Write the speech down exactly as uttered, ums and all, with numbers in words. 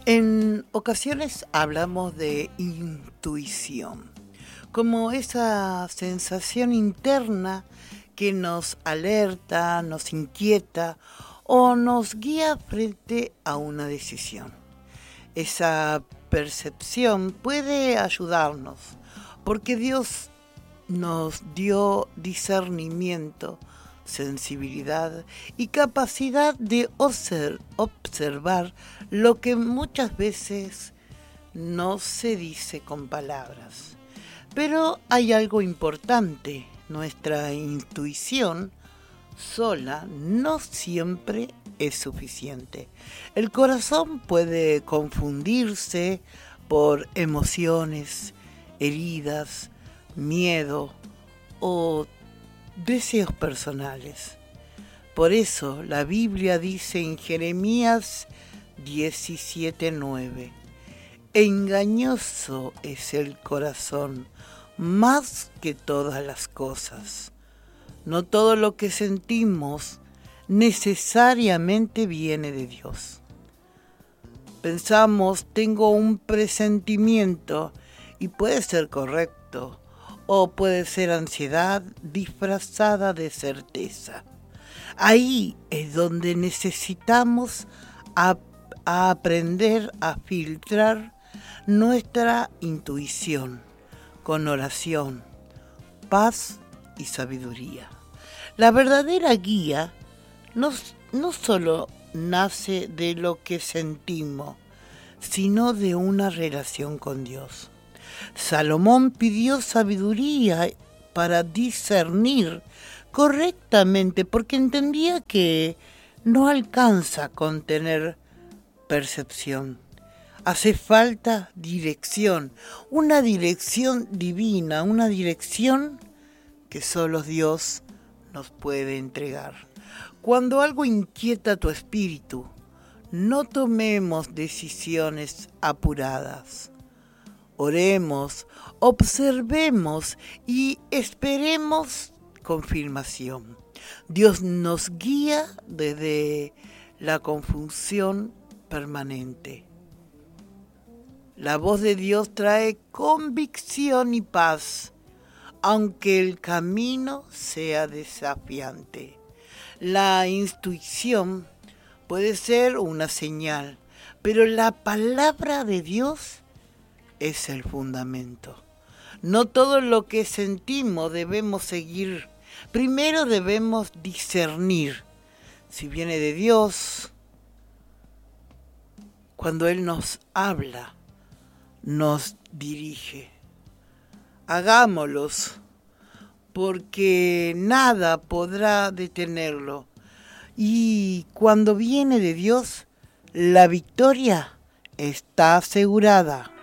En ocasiones hablamos de intuición, como esa sensación interna que nos alerta, nos inquieta o nos guía frente a una decisión. Esa percepción puede ayudarnos porque Dios nos dio discernimiento, sensibilidad y capacidad de observar lo que muchas veces no se dice con palabras. Pero hay algo importante: nuestra intuición sola no siempre es suficiente. El corazón puede confundirse por emociones, heridas, miedo o deseos personales. Por eso la Biblia dice en Jeremías diecisiete nueve: engañoso es el corazón más que todas las cosas. No todo lo que sentimos necesariamente viene de Dios. Pensamos, tengo un presentimiento, y puede ser correcto, o puede ser ansiedad disfrazada de certeza. Ahí es donde necesitamos a, a aprender a filtrar nuestra intuición con oración, paz y sabiduría. La verdadera guía no, no solo nace de lo que sentimos, sino de una relación con Dios. Salomón pidió sabiduría para discernir correctamente, porque entendía que no alcanza con tener percepción. Hace falta dirección, una dirección divina, una dirección que solo Dios nos puede entregar. Cuando algo inquieta tu espíritu, no tomemos decisiones apuradas. Oremos, observemos y esperemos confirmación. Dios nos guía desde la confusión permanente. La voz de Dios trae convicción y paz, aunque el camino sea desafiante. La intuición puede ser una señal, pero la palabra de Dios es el fundamento. No todo lo que sentimos debemos seguir. Primero debemos discernir si viene de Dios. Cuando Él nos habla, nos dirige. Hagámoslos, porque nada podrá detenerlo. Y cuando viene de Dios, la victoria está asegurada.